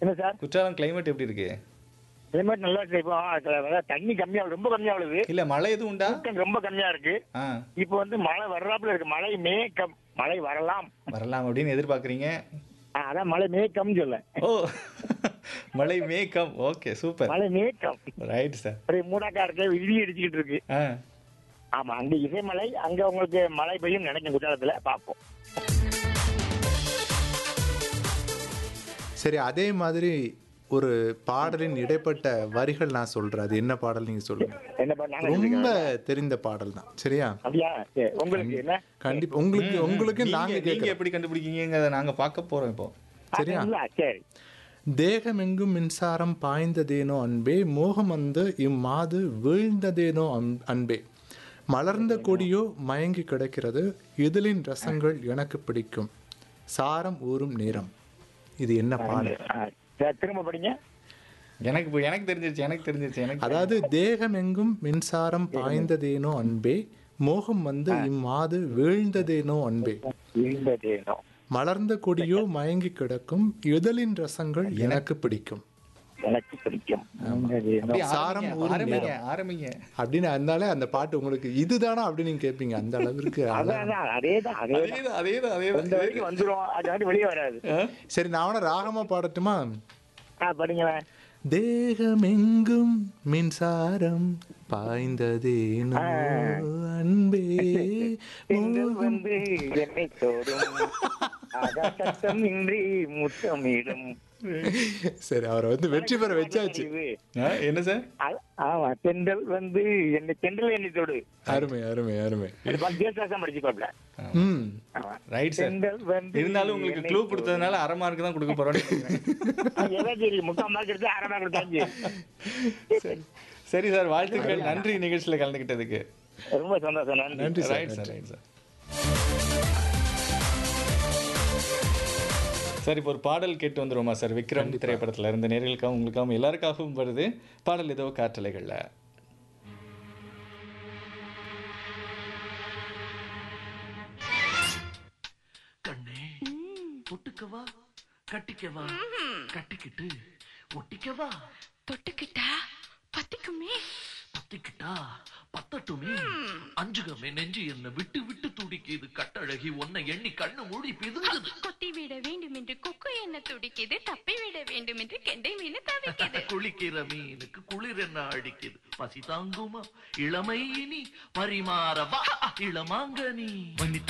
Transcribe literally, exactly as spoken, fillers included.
என்ன sir? Courtallam climate எப்படி இருக்கு? கிளைமேட் நல்லா இருக்கு. இப்போ அதாவது தண்ணி கம்மியா ரொம்ப கம்மியா விழுது. இல்ல மழை எதுவும் உண்டா? கூட்டம் ரொம்ப கம்மியா இருக்கு. ஆ, இப்போ வந்து மழை வர்றாப்புல இருக்கு. மழை மேகம், மழை வரலாம். வரலாம் அப்படின்னு எதிர்பார்க்கறீங்க. ஆ, அதான் மழை மேகம் சொல்ல. ஓ, மழை மேகம். Okay, super. மழை மேகம். Right sir. அப்படியே மூடாக்கா இருக்கு, இடி அடிச்சுக்கிட்டு இருக்கு. ஆ, ஆமா, அங்க இசைமலை, அங்க உங்களுக்கு மழை பெய்யும் நினைக்கும். குற்றாலத்துல பாப்போம். சரி, அதே மாதிரி ஒரு பாடலின் இடைப்பட்ட வரிகள் நான் சொல்றேன். அது என்ன பாடல் நீங்க சொல்லுங்க. என்ன பண்ணாங்க? ரொம்ப தெரிந்த பாடல் தான். சரியா? அப்படியா? சரி, உங்களுக்கு என்ன? கண்டிப்பா உங்களுக்கு உங்களுக்கு நீங்க நாங்க நீங்க கேட்கிறோம். எப்படி கண்டுபிடிக்கீங்கங்கறத நாங்க பார்க்க போறோம் இப்போ. சரியா? அப்படிங்களா? சரி. தேகமெங்கும் மின்சாரம் பாய்ந்ததேனோ அன்பே, மோகம் வந்து இம்மாது வீழ்ந்ததேனோ அன்- அன்பே, மலர்ந்த கொடியோ மயங்கி கிடக்கிறது, இதழின் ரசங்கள் எனக்கு பிடிக்கும், சாரம் ஊறும் நேரம். இது என்ன பாடல்? ஆ, சரி, திரும்ப படிங்க. எனக்கு இப்போ எனக்கு தெரிஞ்சிருச்சு எனக்கு தெரிஞ்சிருச்சு எனக்கு அதாவது தேகமெங்கும் மின்சாரம் பாய்ந்ததேனோ அன்பே, மோகம் வந்து இம்மாது வீழ்ந்ததேனோ அன்பே, இருந்ததேனோ. மலர்ந்த கொடியோ மயங்கி கிடக்கும், இதழின் ரசங்கள் எனக்கு பிடிக்கும். எனக்கு பிடிக்கும். இருந்ததேனோ. அப்படியே சாரம் ஆரம்பிங்க, ஊறும் ஆரம்பிங்க நேரம். ஆரம்பிங்க. அப்படின்னு இருந்தாலே அந்த பாட்டு உங்களுக்கு இதுதானா அப்படின்னு நீங்க கேட்பீங்க. அந்த அளவிற்கு அழகா. அதான், அதான், அதேதான், அதேதான். அதேதான் அதேதான் இந்த அதேதான். வரைக்கும் வந்துரும், அது வந்து வெளியே வராது. ஆ? சரி, நான் அவனை ராகமா பாடட்டுமா? ஆ, படிங்களேன். தேகமெங்கும் மின்சாரம் பாய்ந்ததேனோ அன்பே, பெண்கள் வந்து என்னை தோடும், ஆகாசத்தம் இன்றி முத்தமிடும். சரி, அவரை வந்து வெற்றி பெற வச்சாச்சு. ஆ, என்ன சார்? ஆ- ஆமா, தென்றல் வந்து என்னை தென்றல் என்னை தொடு. அருமை அருமை அருமை. அது பார்த்து தேசம் படிச்சுக்கோப்ல. ம் ஆமா. Right sir. தென்றல் வந்து இருந்தாலும் உங்களுக்கு என்னை க்ளூ தொடும். கொடுத்ததுனால அரை மார்க் தான் கொடுக்க போறோம்னு நினைக்கிறேன். ஆ, எதா சரி, முக்கால் மார்க் எடுத்து அரை மார்க் எடுத்தாச்சு. சரி சரி சார், வாழ்த்துக்கள். நன்றி நிகழ்ச்சியில கலந்துக்கிட்டதுக்கு. ரொம்ப சந்தோஷம். நன்றி. நன்றி sir. Right sir right sir. Sir, இப்போ ஒரு பாடல் கேட்டு வந்துருவோமா சார்? விக்ரம் திரைப்படத்துல இருந்து நேர்களுக்காகவும் உங்களுக்காகவும் எல்லாருக்காகவும் வருது பாடல். ஏதோ காற்றலைகள்ல. கண்ணே தொட்டுக்கவா கட்டிக்கவா கட்டிக்கிட்டு ஒட்டிக்கவா தொட்டுக்கிட்டா பத்திக்குமே, பத்திக்கிட்டா பத்தட்டுமே, அஞ்சுகமே நெஞ்சு என்ன விட்டு விட்டு துடிக்குது, கட்டழகி உன்னை எண்ணி கண்ணு மூடி பிதுங்குது. கொத்தி விட வேண்டும் என்று கொக்கு என்ன துடிக்குது, தப்பி விட வேண்டும் என்று கெண்டை மீன் தவிக்குது. குளிக்கிற மீனுக்கு குளிர் என்ன அடிக்குது, பசி தாங்குமா இளமை இனி பரிமாறவா இளமாங்கனி.